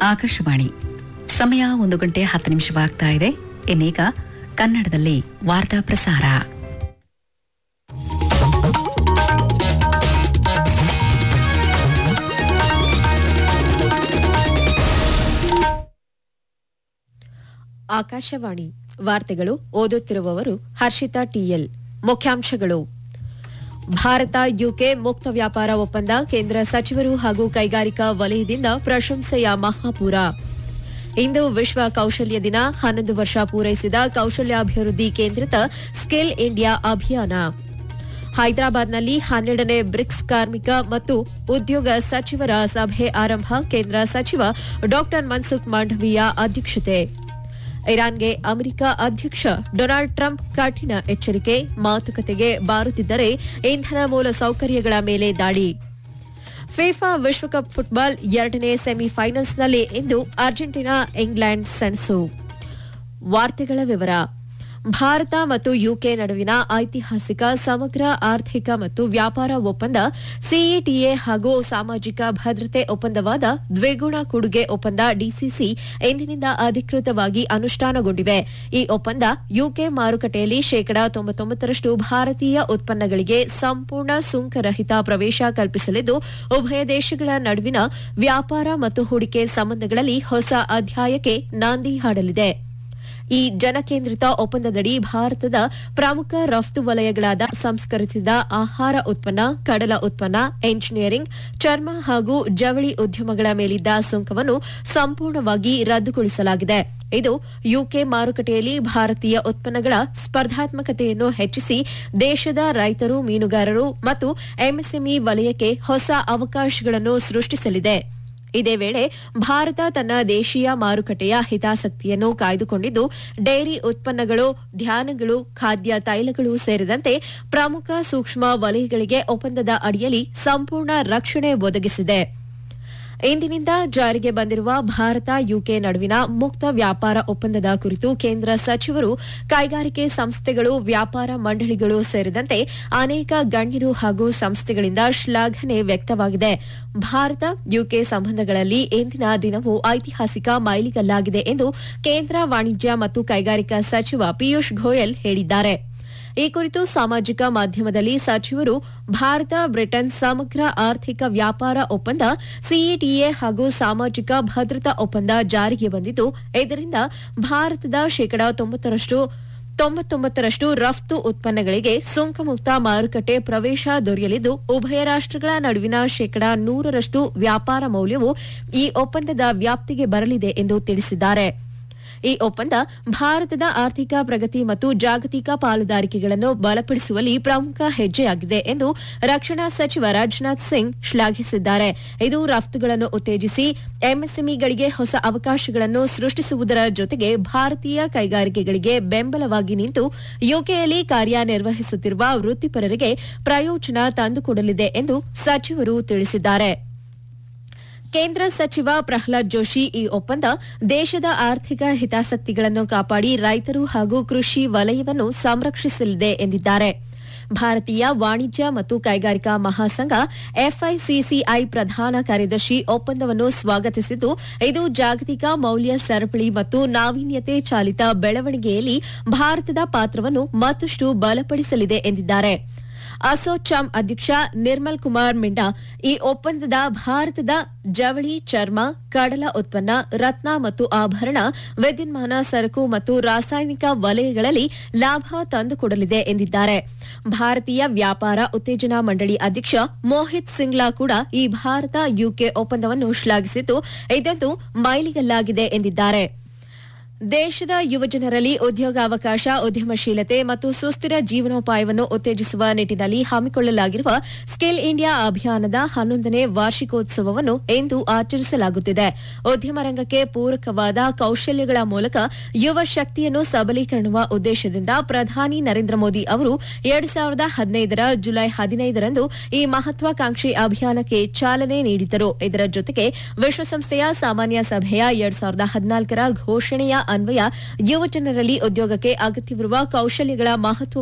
ಆಕಾಶವಾಣಿ ಸಮಯ 1:10 ಇದೆ. ಇನ್ನೀಗ ಕನ್ನಡದಲ್ಲಿ ವಾರ್ತಾ ಪ್ರಸಾರ. ಆಕಾಶವಾಣಿ ವಾರ್ತೆಗಳು ಓದುತ್ತಿರುವವರು ಹರ್ಷಿತಾ ಟಿಎಲ್. ಮುಖ್ಯಾಂಶಗಳು: ಭಾರತ ಯುಕೆ ಮುಕ್ತ ವ್ಯಾಪಾರ ಒಪ್ಪಂದ, ಕೇಂದ್ರ ಸಚಿವರು ಹಾಗೂ ಕೈಗಾರಿಕಾ ವಲಯದಿಂದ ಪ್ರಶಂಸೆಯ ಮಹಾಪೂರ. ಇಂದು ವಿಶ್ವ ಕೌಶಲ್ಯ ದಿನ. 11 ವರ್ಷ ಪೂರೈಸಿದ ಕೌಶಲ್ಯಾಭಿವೃದ್ಧಿ ಕೇಂದ್ರಿತ ಸ್ಕಿಲ್ ಇಂಡಿಯಾ ಅಭಿಯಾನ. ಹೈದರಾಬಾದ್ನಲ್ಲಿ 12ನೇ ಬ್ರಿಕ್ಸ್ ಕಾರ್ಮಿಕ ಮತ್ತು ಉದ್ಯೋಗ ಸಚಿವರ ಸಭೆ ಆರಂಭ. ಕೇಂದ್ರ ಸಚಿವ ಡಾ ಮನ್ಸುಖ್ ಮಾಂಡವೀಯ ಅಧ್ಯಕ್ಷತೆ. ಇರಾನ್ಗೆ ಅಮೆರಿಕ ಅಧ್ಯಕ್ಷ ಡೊನಾಲ್ಡ್ ಟ್ರಂಪ್ ಕಠಿಣ ಎಚ್ಚರಿಕೆ. ಮಾತುಕತೆಗೆ ಬಾರುತ್ತಿದ್ದರೆ ಇಂಧನ ಮೂಲ ಸೌಕರ್ಯಗಳ ಮೇಲೆ ದಾಳಿ. ಫಿಫಾ ವಿಶ್ವಕಪ್ ಫುಟ್ಬಾಲ್ 2ನೇ ಸೆಮಿಫೈನಲ್ಸ್ನಲ್ಲಿ ಇಂದು ಅರ್ಜೆಂಟೀನಾ ಇಂಗ್ಲೆಂಡ್ ಸೆಣಸು. ವಾರ್ತೆಗಳ ವಿವರ. ಭಾರತ ಮತ್ತು ಯುಕೆ ನಡುವಿನ ಐತಿಹಾಸಿಕ ಸಮಗ್ರ ಆರ್ಥಿಕ ಮತ್ತು ವ್ಯಾಪಾರ ಒಪ್ಪಂದ ಸಿಇಟಿಎ ಹಾಗೂ ಸಾಮಾಜಿಕ ಭದ್ರತೆ ಒಪ್ಪಂದವಾದ ದ್ವಿಗುಣ ಕೊಡುಗೆ ಒಪ್ಪಂದ ಡಿಸಿಸಿ ಇಂದಿನಿಂದ ಅಧಿಕೃತವಾಗಿ ಅನುಷ್ಠಾನಗೊಂಡಿವೆ. ಈ ಒಪ್ಪಂದ ಯುಕೆ ಮಾರುಕಟ್ಟೆಯಲ್ಲಿ 99% ಭಾರತೀಯ ಉತ್ಪನ್ನಗಳಿಗೆ ಸಂಪೂರ್ಣ ಸುಂಕರಹಿತ ಪ್ರವೇಶ ಕಲ್ಪಿಸಲಿದ್ದು, ಉಭಯ ದೇಶಗಳ ನಡುವಿನ ವ್ಯಾಪಾರ ಮತ್ತು ಹೂಡಿಕೆ ಸಂಬಂಧಗಳಲ್ಲಿ ಹೊಸ ಅಧ್ಯಾಯಕ್ಕೆ ನಾಂದಿ ಹಾಡಲಿದೆ. ಈ ಜನಕೇಂದ್ರಿತ ಒಪ್ಪಂದದಡಿ ಭಾರತದ ಪ್ರಮುಖ ರಫ್ತು ವಲಯಗಳಾದ ಸಂಸ್ಕರಿಸಿದ ಆಹಾರ ಉತ್ಪನ್ನ, ಕಡಲ ಉತ್ಪನ್ನ, ಎಂಜಿನಿಯರಿಂಗ್, ಚರ್ಮ ಹಾಗೂ ಜವಳಿ ಉದ್ಯಮಗಳ ಮೇಲಿದ್ದ ಸುಂಕವನ್ನು ಸಂಪೂರ್ಣವಾಗಿ ರದ್ದುಗೊಳಿಸಲಾಗಿದೆ. ಇದು ಯುಕೆ ಮಾರುಕಟ್ಟೆಯಲ್ಲಿ ಭಾರತೀಯ ಉತ್ಪನ್ನಗಳ ಸ್ಪರ್ಧಾತ್ಮಕತೆಯನ್ನು ಹೆಚ್ಚಿಸಿ ದೇಶದ ರೈತರು, ಮೀನುಗಾರರು ಮತ್ತು ಎಂಎಸ್ಎಂಇ ವಲಯಕ್ಕೆ ಹೊಸ ಅವಕಾಶಗಳನ್ನು ಸೃಷ್ಟಿಸಲಿದೆ. ಇದೇ ವೇಳೆ ಭಾರತ ತನ್ನ ದೇಶೀಯ ಮಾರುಕಟ್ಟೆಯ ಹಿತಾಸಕ್ತಿಯನ್ನು ಕಾಯ್ದುಕೊಂಡಿದ್ದು, ಡೈರಿ ಉತ್ಪನ್ನಗಳು, ಧಾನ್ಯಗಳು, ಖಾದ್ಯ ತೈಲಗಳು ಸೇರಿದಂತೆ ಪ್ರಮುಖ ಸೂಕ್ಷ್ಮ ವಲಯಗಳಿಗೆ ಒಪ್ಪಂದದ ಅಡಿಯಲ್ಲಿ ಸಂಪೂರ್ಣ ರಕ್ಷಣೆ ಒದಗಿಸಿದೆ. ಇಂದಿನಿಂದ ಜಾರಿಗೆ ಬಂದಿರುವ ಭಾರತ ಯುಕೆ ನಡುವಿನ ಮುಕ್ತ ವ್ಯಾಪಾರ ಒಪ್ಪಂದದ ಕುರಿತು ಕೇಂದ್ರ ಸಚಿವರು, ಕೈಗಾರಿಕೆ ಸಂಸ್ಥೆಗಳು, ವ್ಯಾಪಾರ ಮಂಡಳಿಗಳು ಸೇರಿದಂತೆ ಅನೇಕ ಗಣ್ಯರು ಹಾಗೂ ಸಂಸ್ಥೆಗಳಿಂದ ಶ್ಲಾಘನೆ ವ್ಯಕ್ತವಾಗಿದೆ. ಭಾರತ ಯುಕೆ ಸಂಬಂಧಗಳಲ್ಲಿ ಇಂದಿನ ದಿನವು ಐತಿಹಾಸಿಕ ಮೈಲಿಗಲ್ಲಾಗಿದೆ ಎಂದು ಕೇಂದ್ರ ವಾಣಿಜ್ಯ ಮತ್ತು ಕೈಗಾರಿಕಾ ಸಚಿವ ಪಿಯೂಷ್ ಗೋಯಲ್ ಹೇಳಿದ್ದಾರೆ. ಈ ಕುರಿತು ಸಾಮಾಜಿಕ ಮಾಧ್ಯಮದಲ್ಲಿ ಸಚಿವರು, ಭಾರತ ಬ್ರಿಟನ್ ಸಮಗ್ರ ಆರ್ಥಿಕ ವ್ಯಾಪಾರ ಒಪ್ಪಂದ ಸಿಇಟಿಎ ಹಾಗೂ ಸಾಮಾಜಿಕ ಭದ್ರತಾ ಒಪ್ಪಂದ ಜಾರಿಗೆ ಬಂದಿದ್ದು, ಇದರಿಂದ ಭಾರತದ 99% ರಫ್ತು ಉತ್ಪನ್ನಗಳಿಗೆ ಸುಂಕಮುಕ್ತ ಮಾರುಕಟ್ಟೆ ಪ್ರವೇಶ ದೊರೆಯಲಿದ್ದು, ಉಭಯ ರಾಷ್ಟಗಳ ನಡುವಿನ 100% ವ್ಯಾಪಾರ ಮೌಲ್ಯವು ಈ ಒಪ್ಪಂದದ ವ್ಯಾಪ್ತಿಗೆ ಬರಲಿದೆ ಎಂದು ತಿಳಿಸಿದ್ದಾರೆ. ಈ ಒಪ್ಪಂದ ಭಾರತದ ಆರ್ಥಿಕ ಪ್ರಗತಿ ಮತ್ತು ಜಾಗತಿಕ ಪಾಲುದಾರಿಕೆಗಳನ್ನು ಬಲಪಡಿಸುವಲ್ಲಿ ಪ್ರಮುಖ ಹೆಜ್ಜೆಯಾಗಿದೆ ಎಂದು ರಕ್ಷಣಾ ಸಚಿವ ರಾಜನಾಥ್ ಸಿಂಗ್ ಶ್ಲಾಘಿಸಿದ್ದಾರೆ. ಇದು ರಫ್ತುಗಳನ್ನು ಉತ್ತೇಜಿಸಿ ಎಂಎಸ್ಎಂಇಗಳಿಗೆ ಹೊಸ ಅವಕಾಶಗಳನ್ನು ಸೃಷ್ಟಿಸುವುದರ ಜೊತೆಗೆ ಭಾರತೀಯ ಕೈಗಾರಿಕೆಗಳಿಗೆ ಬೆಂಬಲವಾಗಿ ನಿಂತು ಯುಕೆಯಲ್ಲಿ ಕಾರ್ಯನಿರ್ವಹಿಸುತ್ತಿರುವ ವೃತ್ತಿಪರರಿಗೆ ಪ್ರಯೋಜನ ತಂದುಕೊಡಲಿದೆ ಎಂದು ಸಚಿವರು ತಿಳಿಸಿದ್ದಾರೆ. ಕೇಂದ್ರ ಸಚಿವ ಪ್ರಹ್ಲಾದ್ ಜೋಶಿ, ಈ ಒಪ್ಪಂದ ದೇಶದ ಆರ್ಥಿಕ ಹಿತಾಸಕ್ತಿಗಳನ್ನು ಕಾಪಾಡಿ ರೈತರು ಹಾಗೂ ಕೃಷಿ ವಲಯವನ್ನು ಸಂರಕ್ಷಿಸಲಿದೆ ಎಂದಿದ್ದಾರೆ. ಭಾರತೀಯ ವಾಣಿಜ್ಯ ಮತ್ತು ಕೈಗಾರಿಕಾ ಮಹಾಸಂಘ ಎಫ್ಐಸಿಸಿಐ ಪ್ರಧಾನ ಕಾರ್ಯದರ್ಶಿ ಒಪ್ಪಂದವನ್ನು ಸ್ವಾಗತಿಸಿದ್ದು, ಇದು ಜಾಗತಿಕ ಮೌಲ್ಯ ಸರಪಳಿ ಮತ್ತು ನಾವೀನ್ಯತೆ ಚಾಲಿತ ಬೆಳವಣಿಗೆಯಲ್ಲಿ ಭಾರತದ ಪಾತ್ರವನ್ನು ಮತ್ತಷ್ಟು ಬಲಪಡಿಸಲಿದೆ ಎಂದಿದ್ದಾರೆ. ಅಸೋಚಾಮ್ ಅಧ್ಯಕ್ಷ ನಿರ್ಮಲ್ ಕುಮಾರ್ ಮಿಂಡಾ, ಈ ಒಪ್ಪಂದದ ಭಾರತದ ಜವಳಿ, ಚರ್ಮ, ಕಡಲ ಉತ್ಪನ್ನ, ರತ್ನ ಮತ್ತು ಆಭರಣ, ವಿದ್ಯುನ್ಮಾನ, ಸರಕು ಮತ್ತು ರಾಸಾಯನಿಕ ವಲಯಗಳಲ್ಲಿ ಲಾಭ ತಂದುಕೊಡಲಿದೆ ಎಂದಿದ್ದಾರೆ. ಭಾರತೀಯ ವ್ಯಾಪಾರ ಉತ್ತೇಜನಾ ಮಂಡಳಿ ಅಧ್ಯಕ್ಷ ಮೋಹಿತ್ ಸಿಂಗ್ಲಾ ಕೂಡ ಈ ಭಾರತ ಯುಕೆ ಒಪ್ಪಂದವನ್ನು ಶ್ಲಾಘಿಸಿದ್ದು, ಇದೊಂದು ಮೈಲಿಗಲ್ಲಾಗಿದೆ ಎಂದಿದ್ದಾರೆ. ದೇಶದ ಯುವಜನರಲ್ಲಿ ಉದ್ಯೋಗಾವಕಾಶ, ಉದ್ಯಮಶೀಲತೆ ಮತ್ತು ಸುಸ್ಥಿರ ಜೀವನೋಪಾಯವನ್ನು ಉತ್ತೇಜಿಸುವ ನಿಟ್ಟಿನಲ್ಲಿ ಹಮ್ಮಿಕೊಳ್ಳಲಾಗಿರುವ ಸ್ಕಿಲ್ ಇಂಡಿಯಾ ಅಭಿಯಾನದ 11ನೇ ವಾರ್ಷಿಕೋತ್ಸವವನ್ನು ಇಂದು ಆಚರಿಸಲಾಗುತ್ತಿದೆ. ಉದ್ಯಮ ರಂಗಕ್ಕೆ ಪೂರಕವಾದ ಕೌಶಲ್ಯಗಳ ಮೂಲಕ ಯುವ ಶಕ್ತಿಯನ್ನು ಸಬಲೀಕರಣವ ಉದ್ದೇಶದಿಂದ ಪ್ರಧಾನಿ ನರೇಂದ್ರ ಮೋದಿ ಅವರು 2015 ಜುಲೈ 15ರಂದು ಈ ಮಹತ್ವಾಕಾಂಕ್ಷಿ ಅಭಿಯಾನಕ್ಕೆ ಚಾಲನೆ ನೀಡಿದ್ದರು. ಇದರ ಜೊತೆಗೆ ವಿಶ್ವಸಂಸ್ಥೆಯ ಸಾಮಾನ್ಯ ಸಭೆಯ 2014ರ ಘೋಷಣೆಯ ಅನ್ವಯ ಯುವಜನರಲ್ಲಿ ಉದ್ಯೋಗಕ್ಕೆ ಅಗತ್ಯವಿರುವ ಕೌಶಲ್ಯಗಳ ಮಹತ್ವ